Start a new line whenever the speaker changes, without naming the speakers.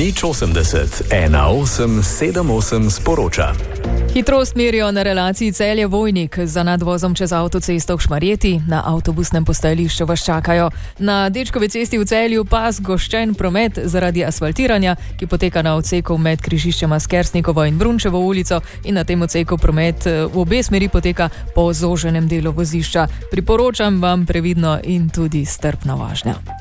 Nič 80 18 78 sporoča.
Hitrost merijo na relaciji Celje-Vojnik, za nadvozom čez avtocesto v Šmarjeti, na avtobusnem postajališču vas čakajo. Na Dečkovi cesti v Celju pa zgoščen promet zaradi asfaltiranja, ki poteka na odseku med križiščema s Kersnikovo in Brunčevo ulico, in na tem odseku promet v obe smeri poteka po zoženem delu vozišča. Priporočam vam previdno in tudi strpno vožnjo.